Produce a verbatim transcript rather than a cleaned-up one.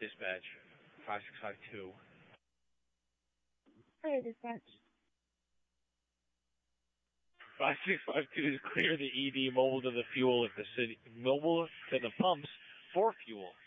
Dispatch, five six five two. Hey, dispatch. five six five two is clear the E D mobile to the fuel if the city, mobile to the pumps for fuel.